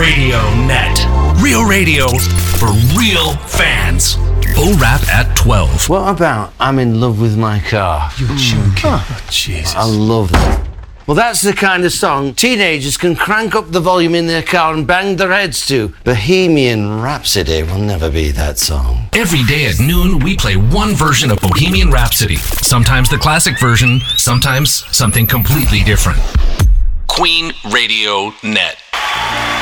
Radio Net. Real radio for real fans. Full Rap at 12. What about I'm in love with my car? You're joking. Oh, Jesus. I love that. Well, that's the kind of song teenagers can crank up the volume in their car and bang their heads to. Bohemian Rhapsody will never be that song. Every day at noon, we play one version of Bohemian Rhapsody. Sometimes the classic version, sometimes something completely different. Queen Radio Net.